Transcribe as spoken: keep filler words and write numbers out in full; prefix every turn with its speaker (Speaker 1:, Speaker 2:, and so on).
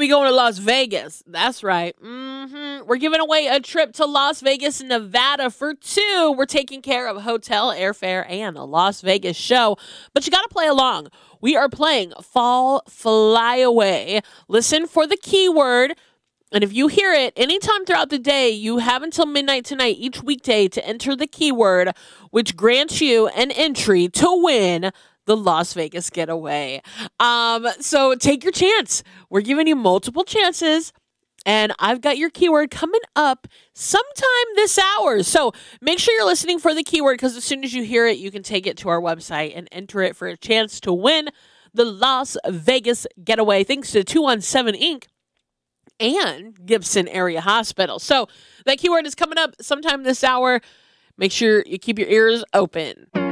Speaker 1: be going to Las Vegas. That's right. Mm-hmm. We're giving away a trip to Las Vegas, Nevada for two. We're taking care of hotel, airfare, and the Las Vegas show. But you got to play along. We are playing Fall Fly Away. Listen for the keyword. And if you hear it anytime throughout the day, you have until midnight tonight each weekday to enter the keyword, which grants you an entry to win the Las Vegas getaway. Um, so take your chance. We're giving you multiple chances, and I've got your keyword coming up sometime this hour. So make sure you're listening for the keyword, because as soon as you hear it, you can take it to our website and enter it for a chance to win the Las Vegas getaway, thanks to two one seven Incorporated and Gibson Area Hospital. So that keyword is coming up sometime this hour. Make sure you keep your ears open.